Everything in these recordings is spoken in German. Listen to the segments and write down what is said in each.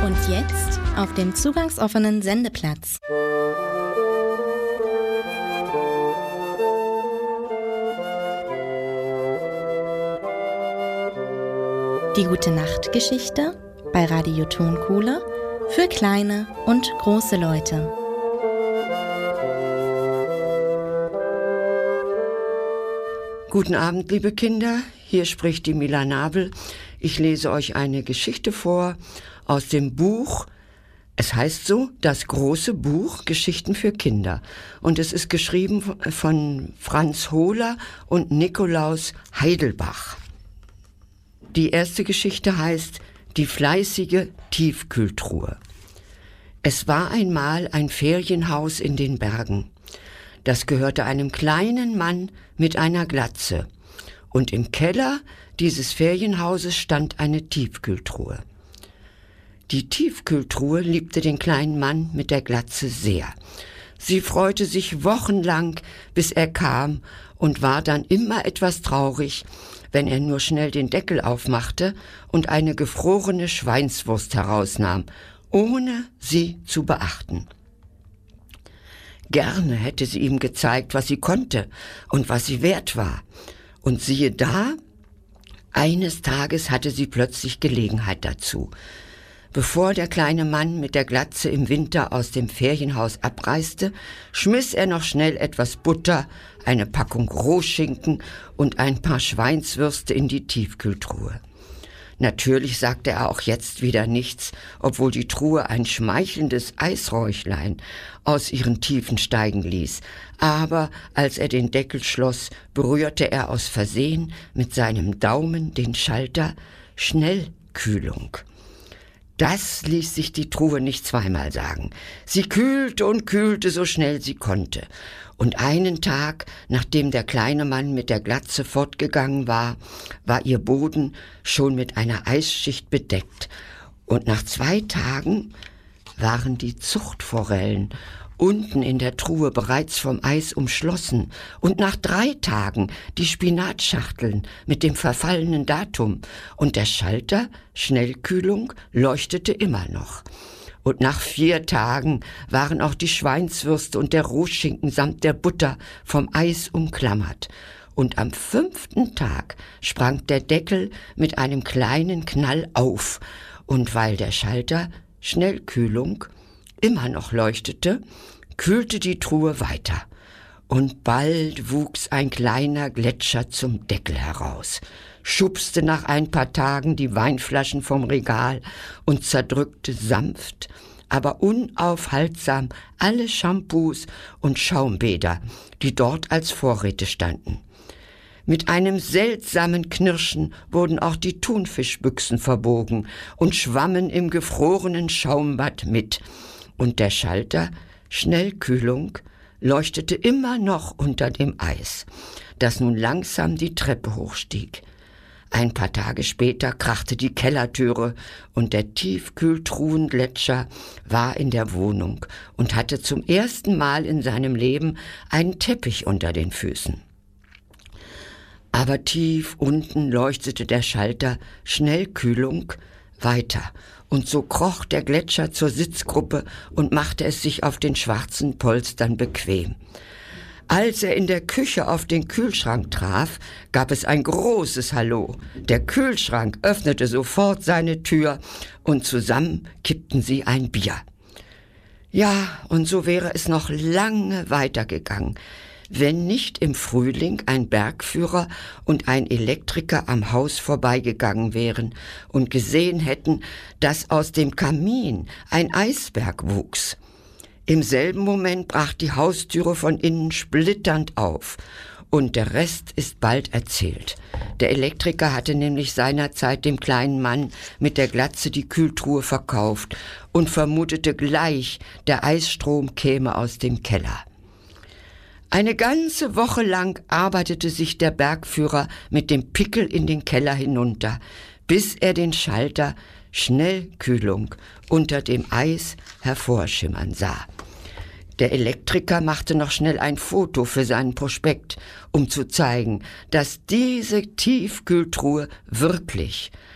Und jetzt auf dem zugangsoffenen Sendeplatz. Die Gute-Nacht-Geschichte bei Radio Tonkuhle für kleine und große Leute. Guten Abend, liebe Kinder, hier spricht die Mila Nabel. Ich lese euch eine Geschichte vor aus dem Buch, es heißt so, das große Buch Geschichten für Kinder. Und es ist geschrieben von Franz Hohler und Nikolaus Heidelbach. Die erste Geschichte heißt Die fleißige Tiefkühltruhe. Es war einmal ein Ferienhaus in den Bergen. Das gehörte einem kleinen Mann mit einer Glatze. Und im Keller dieses Ferienhauses stand eine Tiefkühltruhe. Die Tiefkühltruhe liebte den kleinen Mann mit der Glatze sehr. Sie freute sich wochenlang, bis er kam, und war dann immer etwas traurig, wenn er nur schnell den Deckel aufmachte und eine gefrorene Schweinswurst herausnahm, ohne sie zu beachten. Gerne hätte sie ihm gezeigt, was sie konnte und was sie wert war. Und siehe da, eines Tages hatte sie plötzlich Gelegenheit dazu. Bevor der kleine Mann mit der Glatze im Winter aus dem Ferienhaus abreiste, schmiss er noch schnell etwas Butter, eine Packung Rohschinken und ein paar Schweinswürste in die Tiefkühltruhe. Natürlich sagte er auch jetzt wieder nichts, obwohl die Truhe ein schmeichelndes Eisräuchlein aus ihren Tiefen steigen ließ. Aber als er den Deckel schloss, berührte er aus Versehen mit seinem Daumen den Schalter Schnellkühlung. Das ließ sich die Truhe nicht zweimal sagen. Sie kühlte und kühlte so schnell sie konnte. Und einen Tag, nachdem der kleine Mann mit der Glatze fortgegangen war, war ihr Boden schon mit einer Eisschicht bedeckt. Und nach 2 Tagen waren die Zuchtforellen unten in der Truhe bereits vom Eis umschlossen und nach 3 Tagen die Spinatschachteln mit dem verfallenen Datum und der Schalter Schnellkühlung leuchtete immer noch. Und nach 4 Tagen waren auch die Schweinswürste und der Rohschinken samt der Butter vom Eis umklammert. Und am 5. Tag sprang der Deckel mit einem kleinen Knall auf. Und weil der Schalter Schnellkühlung immer noch leuchtete, kühlte die Truhe weiter. Und bald wuchs ein kleiner Gletscher zum Deckel heraus, schubste nach ein paar Tagen die Weinflaschen vom Regal und zerdrückte sanft, aber unaufhaltsam alle Shampoos und Schaumbäder, die dort als Vorräte standen. Mit einem seltsamen Knirschen wurden auch die Thunfischbüchsen verbogen und schwammen im gefrorenen Schaumbad mit. Und der Schalter Schnellkühlung leuchtete immer noch unter dem Eis, das nun langsam die Treppe hochstieg. Ein paar Tage später krachte die Kellertüre und der Tiefkühltruhengletscher war in der Wohnung und hatte zum ersten Mal in seinem Leben einen Teppich unter den Füßen. Aber tief unten leuchtete der Schalter Schnellkühlung weiter. Und so kroch der Gletscher zur Sitzgruppe und machte es sich auf den schwarzen Polstern bequem. Als er in der Küche auf den Kühlschrank traf, gab es ein großes Hallo. Der Kühlschrank öffnete sofort seine Tür und zusammen kippten sie ein Bier. Ja, und so wäre es noch lange weitergegangen, wenn nicht im Frühling ein Bergführer und ein Elektriker am Haus vorbeigegangen wären und gesehen hätten, dass aus dem Kamin ein Eisberg wuchs. Im selben Moment brach die Haustüre von innen splitternd auf. Und der Rest ist bald erzählt. Der Elektriker hatte nämlich seinerzeit dem kleinen Mann mit der Glatze die Kühltruhe verkauft und vermutete gleich, der Eisstrom käme aus dem Keller. Eine ganze Woche lang arbeitete sich der Bergführer mit dem Pickel in den Keller hinunter, bis er den Schalter Schnellkühlung unter dem Eis hervorschimmern sah. Der Elektriker machte noch schnell ein Foto für seinen Prospekt, um zu zeigen, dass diese Tiefkühltruhe wirklich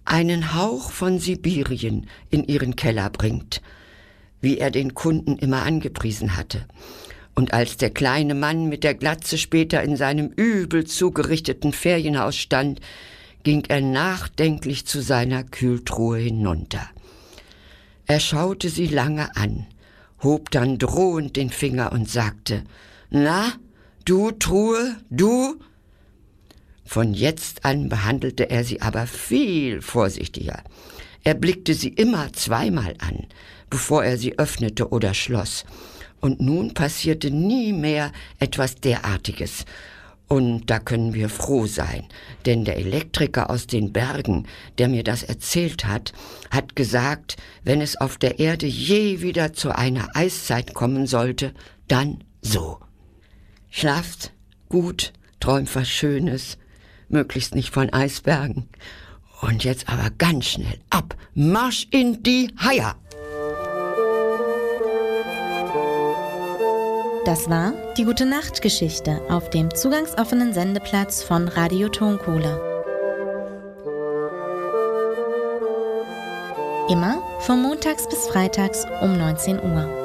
einen Hauch von Sibirien in ihren Keller bringt, wie er den Kunden immer angepriesen hatte. Und als der kleine Mann mit der Glatze später in seinem übel zugerichteten Ferienhaus stand, ging er nachdenklich zu seiner Kühltruhe hinunter. Er schaute sie lange an, hob dann drohend den Finger und sagte: »Na, du Truhe, du?« Von jetzt an behandelte er sie aber viel vorsichtiger. Er blickte sie immer zweimal an, bevor er sie öffnete oder schloss. Und nun passierte nie mehr etwas derartiges. Und da können wir froh sein, denn der Elektriker aus den Bergen, der mir das erzählt hat gesagt, wenn es auf der Erde je wieder zu einer Eiszeit kommen sollte, dann so. Schlaft gut, träumt was Schönes, möglichst nicht von Eisbergen. Und jetzt aber ganz schnell ab, Marsch in die Haia! Das war die Gute-Nacht-Geschichte auf dem zugangsoffenen Sendeplatz von Radio Tonkohle. Immer von montags bis freitags um 19 Uhr.